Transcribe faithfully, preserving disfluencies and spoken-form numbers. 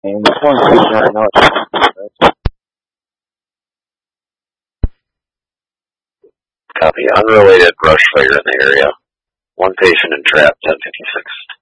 And this one's speaking right now. Right? Copy. Unrelated brush fire in the area. One patient in trap, ten fifty-six.